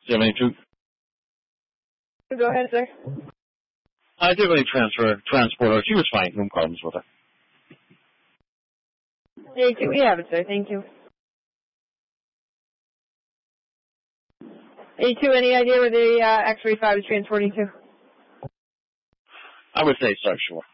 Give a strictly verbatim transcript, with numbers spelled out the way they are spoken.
seventy-two. Go ahead, sir. I did really transfer, transport her. She was fine. No problems with her. eighty-two, we have it, sir. Thank you. eighty-two, any idea where the uh, X-ray five is transporting to? I would say South Shore.